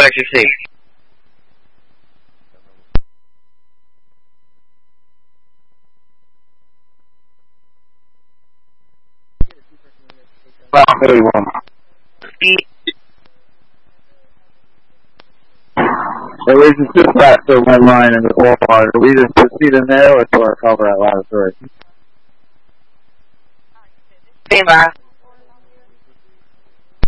back to your seat. Well, 31. There is a two flat for one line in the ballpark. Do we just proceed in there or do I cover that last three? Stand by.